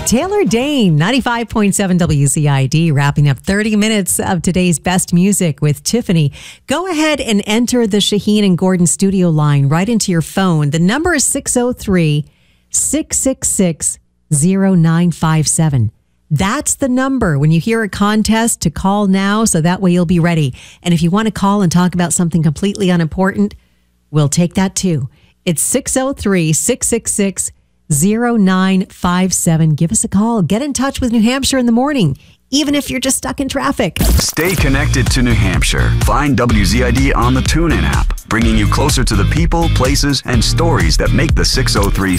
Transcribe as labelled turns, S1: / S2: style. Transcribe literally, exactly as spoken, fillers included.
S1: Taylor Dane, ninety-five point seven W C I D, wrapping up thirty minutes of today's best music with Tiffany. Go ahead and enter the Shaheen and Gordon studio line right into your phone. The number is six oh three, six six six, oh nine five seven. That's the number when you hear a contest to call now, so that way you'll be ready. And if you want to call and talk about something completely unimportant, we'll take that too. It's six oh three, six six six, oh nine five seven. Give us a call. Get in touch with New Hampshire in the morning, even if you're just stuck in traffic.
S2: Stay connected to New Hampshire. Find W Z I D on the TuneIn app, bringing you closer to the people, places, and stories that make the six oh three